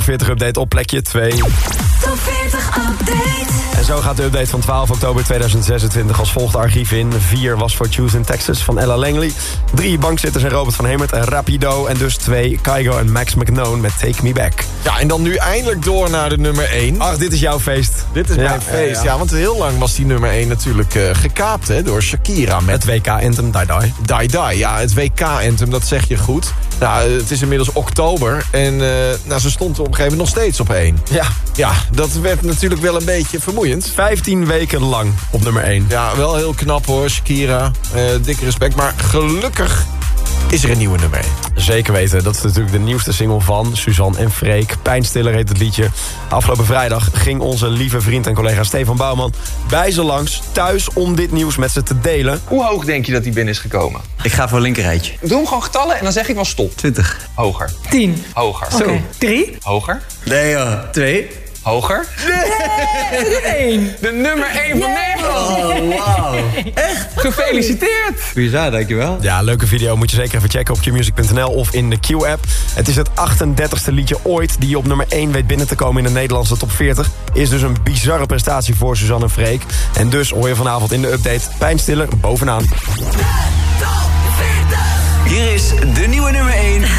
40 update op plekje 2. Top 40 update. En zo gaat de update van 12 oktober 2026 als volgt de archief in. 4 was for Choose in Texas van Ella Langley. 3 bankzitters en Robert van Hemert en Rapido. En dus 2 Kygo en Max McKnown met Take Me Back. Ja, en dan nu eindelijk door naar de nummer 1. Ach, dit is jouw feest. Dit is mijn feest. Ja, want heel lang was die nummer 1 natuurlijk gekaapt door Shakira. Met het WK-anthem Die Die. Die Die, ja, het WK-anthem, dat zeg je goed. Nou, het is inmiddels oktober en ze stond op een gegeven moment nog steeds op 1. Ja, dat werd natuurlijk wel een beetje vermoeiend. 15 weken lang op nummer 1. Ja, wel heel knap hoor, Shakira. Dikke respect, maar gelukkig is er een nieuwe nummer 1. Zeker weten, dat is natuurlijk de nieuwste single van Suzanne en Freek. Pijnstiller heet het liedje. Afgelopen vrijdag ging onze lieve vriend en collega Stefan Bouwman bij ze langs, thuis, om dit nieuws met ze te delen. Hoe hoog denk je dat die binnen is gekomen? Ik ga voor een linkerrijtje. Doe hem gewoon getallen en dan zeg ik wel stop. 20. Hoger. 10. Hoger. Oké. 3. Hoger. Nee joh, 2. Hoger. Nee. De nummer 1 van Nederland. Oh, wauw. Echt? Gefeliciteerd. Bizar, dankjewel. Ja, leuke video. Moet je zeker even checken op qmusic.nl of in de Q-app. Het is het 38e liedje ooit die op nummer 1 weet binnen te komen in de Nederlandse top 40. Is dus een bizarre prestatie voor Suzanne en Freek. En dus hoor je vanavond in de update Pijnstiller bovenaan. Hier is de nieuwe nummer 1